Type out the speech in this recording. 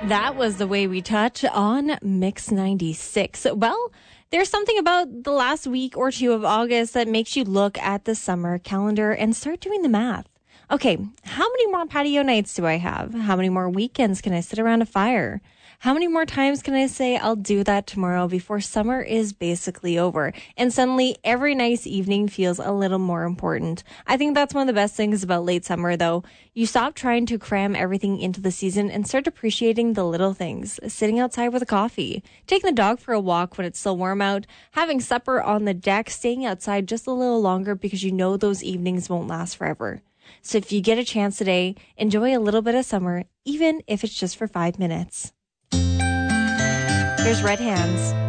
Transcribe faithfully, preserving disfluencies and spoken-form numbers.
That was The Way We Touch on Mix ninety-six. Well, there's something about the last week or two of August that makes you look at the summer calendar and start doing the math. Okay, how many more patio nights do I have? How many more weekends can I sit around a fire? How many more times can I say I'll do that tomorrow before summer is basically over? And suddenly every nice evening feels a little more important. I think that's one of the best things about late summer, though. You stop trying to cram everything into the season and start appreciating the little things. Sitting outside with a coffee, taking the dog for a walk when it's still warm out, having supper on the deck, staying outside just a little longer because you know those evenings won't last forever. So if you get a chance today, enjoy a little bit of summer, even if it's just for five minutes. Here's Red Hands.